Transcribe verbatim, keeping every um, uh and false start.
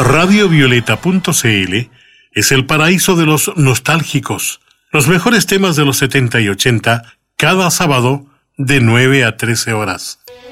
radio violeta punto c l es el paraíso de los nostálgicos. Los mejores temas de los setenta y ochenta cada sábado de nueve a trece horas.